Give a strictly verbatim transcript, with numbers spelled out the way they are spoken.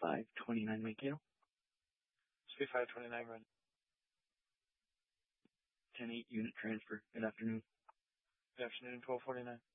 five twenty-nine Mankato. Speed five twenty-nine, run. ten eight unit transfer. Good afternoon. Good afternoon, twelve forty-nine.